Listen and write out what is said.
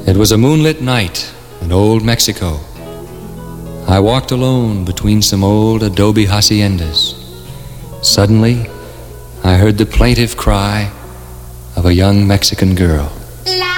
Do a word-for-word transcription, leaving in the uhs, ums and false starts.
It was a moonlit night in old Mexico. I walked alone between some old adobe haciendas. Suddenly, I heard the plaintive cry of a young Mexican girl. La